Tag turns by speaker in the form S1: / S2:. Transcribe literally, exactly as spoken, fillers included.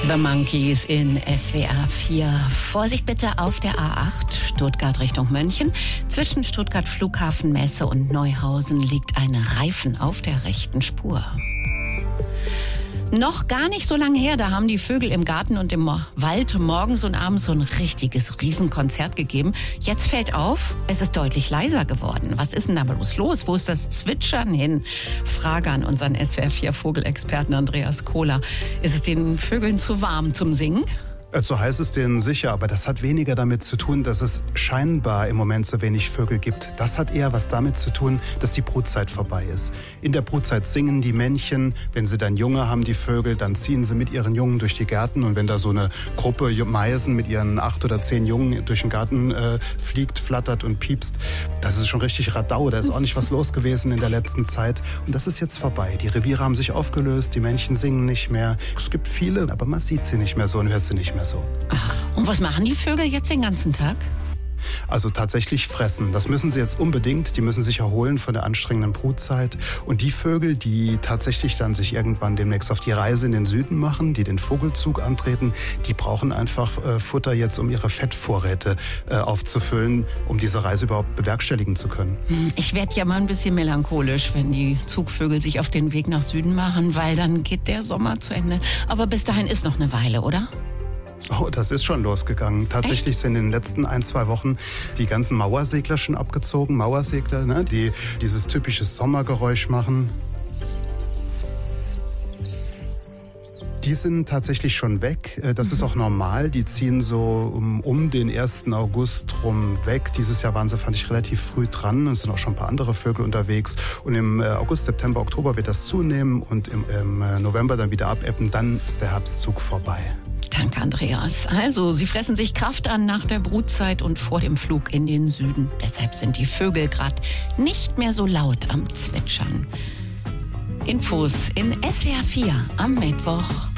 S1: The Monkees in S W R vier. Vorsicht bitte auf der A acht, Stuttgart Richtung München. Zwischen Stuttgart Flughafen Messe und Neuhausen liegt ein Reifen auf der rechten Spur. Noch gar nicht so lange her, da haben die Vögel im Garten und im Wald morgens und abends so ein richtiges Riesenkonzert gegeben. Jetzt fällt auf, es ist deutlich leiser geworden. Was ist denn da bloß los? Wo ist das Zwitschern hin? Frage an unseren S W R vier Vogelexperten Andreas Kohler. Ist es den Vögeln zu warm zum Singen?
S2: So heißt es denen sicher, aber das hat weniger damit zu tun, dass es scheinbar im Moment so wenig Vögel gibt. Das hat eher was damit zu tun, dass die Brutzeit vorbei ist. In der Brutzeit singen die Männchen, wenn sie dann Junge haben, die Vögel, dann ziehen sie mit ihren Jungen durch die Gärten. Und wenn da so eine Gruppe Meisen mit ihren acht oder zehn Jungen durch den Garten äh, fliegt, flattert und piepst, das ist schon richtig Radau. Da ist auch nicht was los gewesen in der letzten Zeit. Und das ist jetzt vorbei. Die Reviere haben sich aufgelöst, die Männchen singen nicht mehr. Es gibt viele, aber man sieht sie nicht mehr so und hört sie nicht mehr so.
S1: Ach, und was machen die Vögel jetzt den ganzen Tag?
S2: Also tatsächlich fressen. Das müssen sie jetzt unbedingt. Die müssen sich erholen von der anstrengenden Brutzeit. Und die Vögel, die tatsächlich dann sich irgendwann demnächst auf die Reise in den Süden machen, die den Vogelzug antreten, die brauchen einfach äh, Futter jetzt, um ihre Fettvorräte äh, aufzufüllen, um diese Reise überhaupt bewerkstelligen zu können.
S1: Ich werde ja mal ein bisschen melancholisch, wenn die Zugvögel sich auf den Weg nach Süden machen, weil dann geht der Sommer zu Ende. Aber bis dahin ist noch eine Weile, oder?
S2: Oh, das ist schon losgegangen. Tatsächlich Echt? Sind in den letzten ein, zwei Wochen die ganzen Mauersegler schon abgezogen. Mauersegler, ne, die dieses typische Sommergeräusch machen. Die sind tatsächlich schon weg. Das mhm. ist auch normal. Die ziehen so um, um den ersten August rum weg. Dieses Jahr waren sie, fand ich, relativ früh dran. Es sind auch schon ein paar andere Vögel unterwegs. Und im August, September, Oktober wird das zunehmen und im, im November dann wieder abebben. Dann ist der Herbstzug vorbei.
S1: Danke, Andreas. Also, sie fressen sich Kraft an nach der Brutzeit und vor dem Flug in den Süden. Deshalb sind die Vögel gerade nicht mehr so laut am Zwitschern. Infos in S W R vier am Mittwoch.